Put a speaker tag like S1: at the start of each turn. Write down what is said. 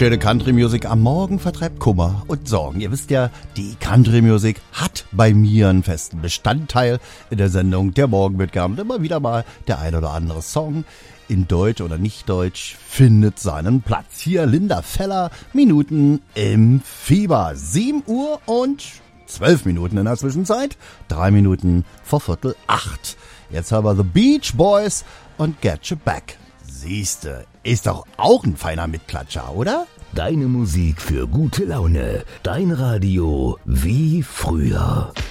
S1: Schöne Country Music am Morgen vertreibt Kummer und Sorgen. Ihr wisst ja, die Country Music hat bei mir einen festen Bestandteil in der Sendung. Der Morgen wird gern immer wieder mal der ein oder andere Song in Deutsch oder nicht Deutsch findet seinen Platz. Hier Linda Feller, Minuten im Fieber. 7 Uhr und 12 Minuten in der Zwischenzeit. 3 Minuten vor 7:45. Jetzt haben wir The Beach Boys und Get You Back. Siehste, ist doch auch ein feiner Mitklatscher, oder?
S2: Deine Musik für gute Laune. Dein Radio wie früher.